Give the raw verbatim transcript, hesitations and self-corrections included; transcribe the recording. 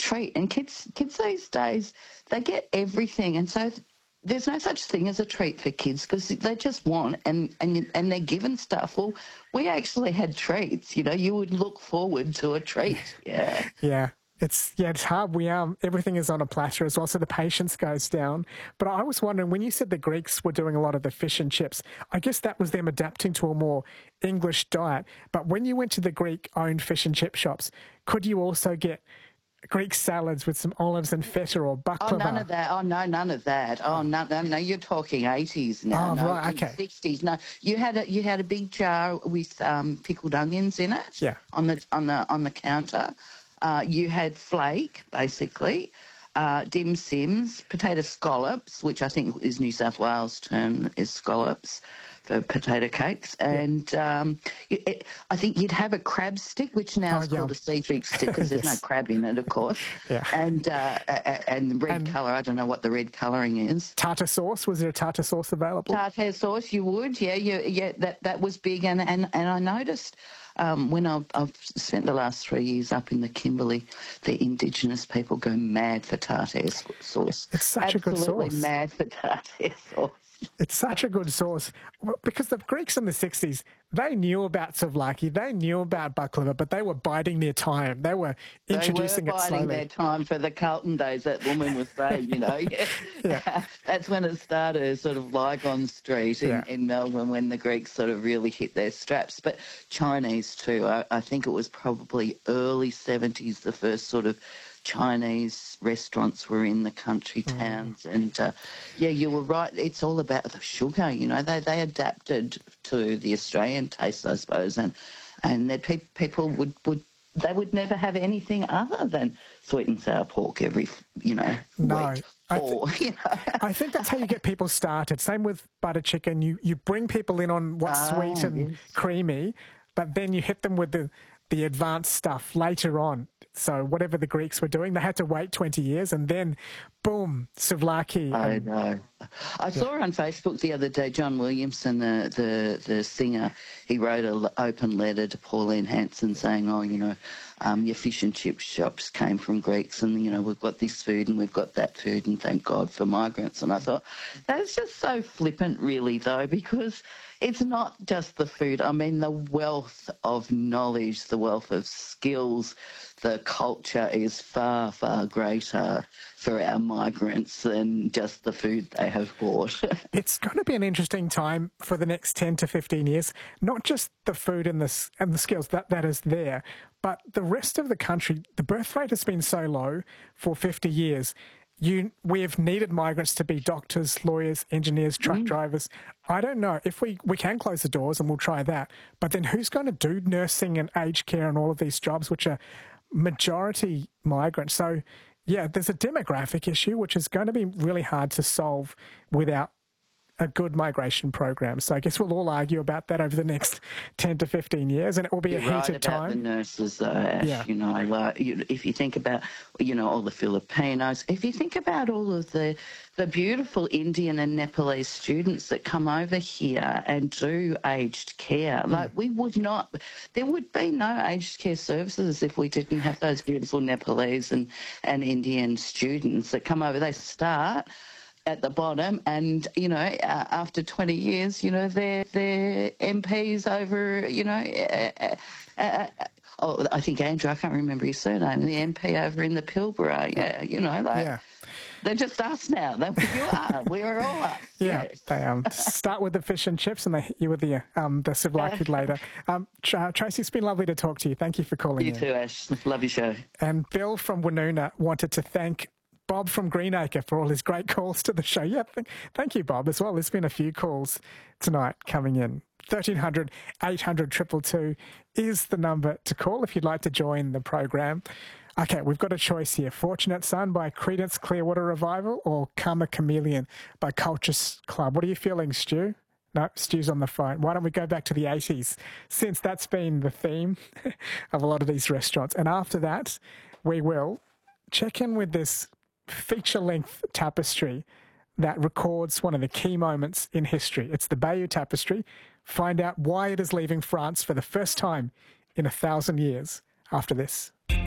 treat. And kids, kids these days, they get everything. And so there's no such thing as a treat for kids because they just want and, and, and they're given stuff. Well, we actually had treats. You know, you would look forward to a treat. Yeah. Yeah. It's yeah, it's hard. We um everything is on a platter as well, so the patience goes down. But I was wondering, when you said the Greeks were doing a lot of the fish and chips, I guess that was them adapting to a more English diet. But when you went to the Greek-owned fish and chip shops, could you also get Greek salads with some olives and feta or baklava? Oh, none of that. Oh, no, none of that. Oh, no, no, no. You're talking eighties now. Oh, no, right, okay. sixties. No, you had a you had a big jar with um, pickled onions in it. Yeah. On the on the on the counter. Uh, you had flake, basically, uh, dim sims, potato scallops, which I think is New South Wales term is scallops for potato cakes, and um, it, I think you'd have a crab stick, which now oh, is yeah. called a seafood stick because there's Yes. no crab in it, of course. Yeah. And uh, and red And- colour, I don't know what the red colouring is. Tartar sauce, was there a tartar sauce available? Tartare sauce, you would, yeah, you, yeah, that that was big, and and, and I noticed um, when I've, I've spent the last three years up in the Kimberley, the Indigenous people go mad for tartare sauce. It's such a good Absolutely sauce. mad for tartare sauce. It's such a good sauce. Well, because the Greeks in the sixties, they knew about souvlaki, they knew about baklava, but they were biding their time. They were introducing they were it biding slowly. their time for the Carlton days, that woman was saying, you know. Yeah. Yeah. That's when it started, sort of like on street in, Yeah. in Melbourne, when the Greeks sort of really hit their straps. But Chinese too. I, I think it was probably early seventies, the first sort of Chinese restaurants were in the country towns. Mm. And, uh, yeah, you were right. It's all about the sugar, you know. They they adapted to the Australian taste, I suppose, and and that pe- people would, would they would never have anything other than sweet and sour pork every, you know, No, week. I Or, thi- you know. I think that's how you get people started. Same with butter chicken. You you bring people in on what's Ah, sweet and yes. creamy, but then you hit them with the, the advanced stuff later on. So whatever the Greeks were doing, they had to wait twenty years, and then, boom, souvlaki. I and- know. I saw on Facebook the other day, John Williamson, the, the, the singer, he wrote an open letter to Pauline Hanson saying, oh, you know, um, your fish and chip shops came from Greeks and, you know, we've got this food and we've got that food and thank God for migrants. And I thought, that's just so flippant, really, though, because it's not just the food. I mean, the wealth of knowledge, the wealth of skills, the culture is far, far greater for our migrants than just the food they have bought. It's going to be an interesting time for the next ten to fifteen years, not just the food and the, s- and the skills, that, that is there, but the rest of the country. The birth rate has been so low for fifty years. You, we have needed migrants to be doctors, lawyers, engineers, truck Mm. drivers. I don't know if we, we can close the doors and we'll try that, but then who's going to do nursing and aged care and all of these jobs, which are majority migrants? So, yeah, there's a demographic issue, which is going to be really hard to solve without a good migration program. So I guess we'll all argue about that over the next ten to fifteen years, and it will be You're a heated right about time. the nurses, though, Ash. Yeah. You know, like, you, if you think about, you know, all the Filipinos, if you think about all of the the beautiful Indian and Nepalese students that come over here and do aged care, Mm. like we would not, there would be no aged care services if we didn't have those beautiful Nepalese and, and Indian students that come over. They start at the bottom, and you know, uh, after twenty years, you know, they're they're M Ps over, you know. Uh, uh, uh, oh, I think Andrew, I can't remember his surname. The M P over in the Pilbara, yeah, you know, like Yeah. they're just us now. They, you are, we are all us. Yeah, yes. they um, start with the fish and chips, and they hit you with the um, the souvlaki later. Um, Tr- Tracy, it's been lovely to talk to you. Thank you for calling You in. too, Ash. Love your show. And Bill from Woonona wanted to thank Bob from Greenacre for all his great calls to the show. Yeah, th- thank you, Bob, as well. There's been a few calls tonight coming in. thirteen hundred, eight hundred, two two two is the number to call if you'd like to join the program. Okay, we've got a choice here. Fortunate Son by Creedence Clearwater Revival or Karma Chameleon by Culture Club. What are you feeling, Stu? No, Stu's on the phone. Why don't we go back to the eighties, since that's been the theme of a lot of these restaurants. And after that, we will check in with this feature-length tapestry that records one of the key moments in history. It's the Bayeux Tapestry. Find out why it is leaving France for the first time in a thousand years after this.